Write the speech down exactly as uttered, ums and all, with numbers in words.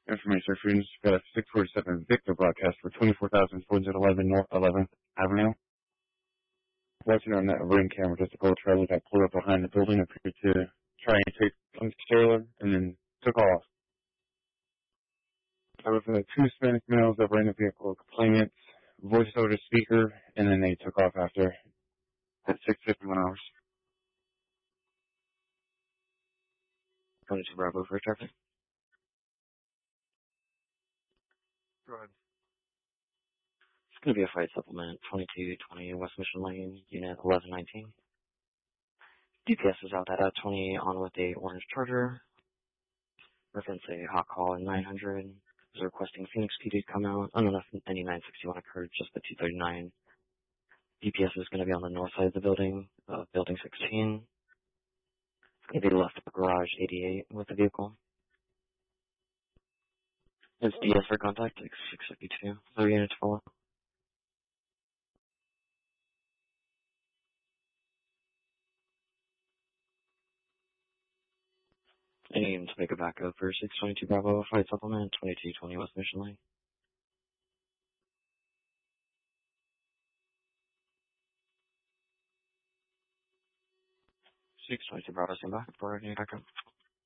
Information for students, got a six forty-seven Victor broadcast for twenty-four thousand four hundred eleven North eleventh Avenue. Watching on that ring camera, just a gold trailer that pulled up behind the building appeared to try and take on the trailer and then took off. I was the two Hispanic males that were in the vehicle, complainants, voiced over the speaker, and then they took off after at six fifty-one hours. twenty-two Bravo for traffic. Go ahead. It's going to be a flight supplement, twenty-two twenty West Mission Lane, Unit eleven nineteen. D P S is out at twenty on with a orange Charger. Reference a hot call in nine hundred. Is requesting Phoenix P D to come out. I don't know if any nine sixty-one occurred, just the two thirty-nine. D P S is going to be on the north side of the building, uh, building sixteen. It's going to be left of garage eighty-eight with the vehicle. It's D S for contact, six fifty-two. Other units follow. Aim to make a backup for six twenty-two Bravo, flight supplement, twenty-two twenty West Mission Lane. six twenty-two Bravo, stand by for any backup.